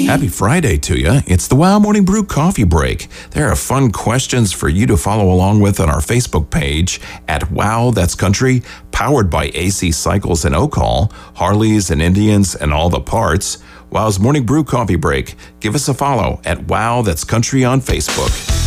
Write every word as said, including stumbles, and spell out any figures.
Happy Friday to you. It's the Wow Morning Brew Coffee Break. There are fun questions for you to follow along with on our Facebook page at Wow That's Country, powered by A C Cycles and Ocall, Harleys and Indians and all the parts. Wow's Morning Brew Coffee Break. Give us a follow at Wow That's Country on Facebook.